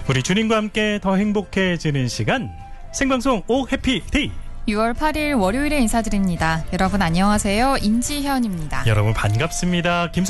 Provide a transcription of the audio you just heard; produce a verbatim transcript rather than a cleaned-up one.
우리 주님과 함께 더 행복해지는 시간, 생방송 오 해피데이. 유월 팔일 월요일에 인사드립니다. 여러분 안녕하세요. 임지현입니다. 여러분 반갑습니다. 김